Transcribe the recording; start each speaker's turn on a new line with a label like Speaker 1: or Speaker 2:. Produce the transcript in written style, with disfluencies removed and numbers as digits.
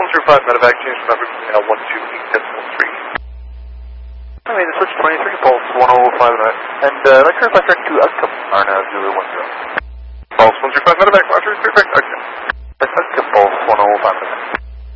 Speaker 1: 105 medevac, change the number now 128.3.
Speaker 2: I mean, switch 23, pulse 105 and that current flight track to outcome, RNAV 010.
Speaker 1: Pulse 135 medevac, Roger, perfect.